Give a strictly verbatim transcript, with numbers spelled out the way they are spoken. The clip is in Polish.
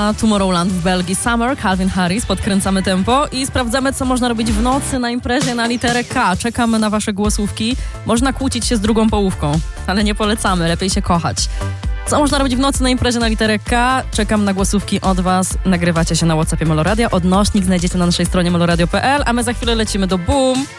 na Tomorrowland w Belgii. Summer, Calvin Harris, podkręcamy tempo i sprawdzamy, co można robić w nocy na imprezie na literę K. Czekamy na wasze głosówki. Można kłócić się z drugą połówką, ale nie polecamy, lepiej się kochać. Co można robić w nocy na imprezie na literę K? Czekam na głosówki od was. Nagrywacie się na WhatsAppie Meloradia. Odnośnik znajdziecie na naszej stronie meloradio kropka p l, a my za chwilę lecimy do Boom.